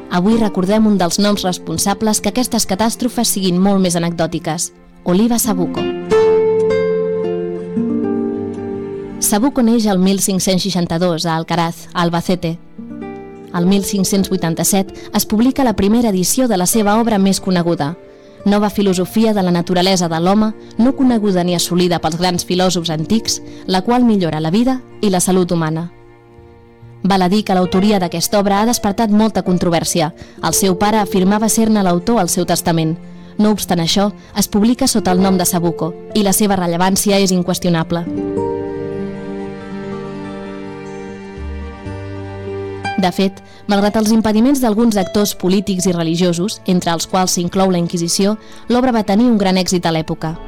Avui recordem un dels noms responsables que aquestes catàstrofes siguin molt més anecdòtiques: Oliba Sabuco. Sabuco neix el 1562 a Alcaraz, a Albacete. El 1587 es publica la primera edició de la seva obra més coneguda, Nova filosofia de la naturalesa de l'home, no coneguda ni assolida pels grans filòsofs antics, la qual millora la vida i la salut humana. Val a dir que l'autoria d'aquesta obra ha despertat molta controvèrsia. El seu pare afirmava ser-ne l'autor al seu testament. No obstant això, es publica sota el nom de Sabuco i la seva rellevància és inqüestionable. De fet, malgrat els impediments d'alguns actors polítics i religiosos, entre els quals s'inclou la Inquisició, l'obra va tenir un gran èxit a l'època.